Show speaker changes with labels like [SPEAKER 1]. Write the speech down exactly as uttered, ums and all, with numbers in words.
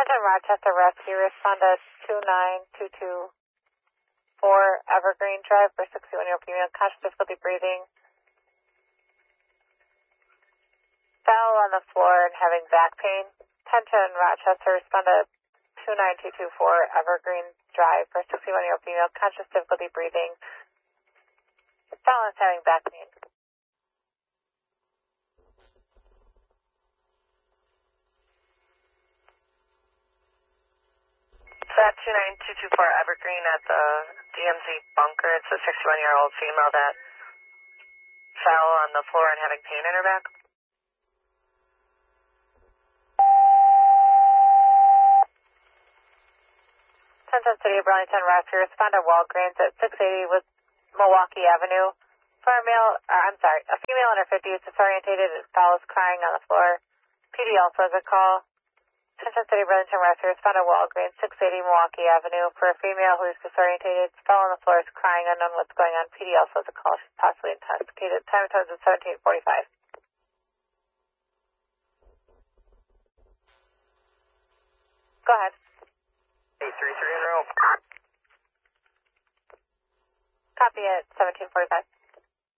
[SPEAKER 1] Burlington Rochester Rescue, respond to two nine two two four Evergreen Drive for sixty-one-year-old female, conscious difficulty breathing, fell on the floor and having back pain. Attention Rochester, respond to two nine two two four Evergreen Drive for sixty-one-year-old female, conscious difficulty breathing, fell and having back pain.
[SPEAKER 2] That two nine two two four Evergreen at the D M Z bunker. It's a sixty-one-year-old female that fell on the floor and having pain in her back.
[SPEAKER 1] Attention City of Burlington Rescue, respond to Walgreens at six eighty with Milwaukee Avenue. For a male, uh, I'm sorry, a female in her fifties disorientated and follows crying on the floor. P D also has a call. Attention City of Burlington Rescue, respond to Walgreens, six eighty Milwaukee Avenue. For a female who is disorientated, fell on the floor, is crying, unknown what's going on. P D also has a call. She's possibly intoxicated. Time of is seventeen forty-five. Go ahead.
[SPEAKER 2] eight three three in row.
[SPEAKER 1] Copy at seventeen forty-five.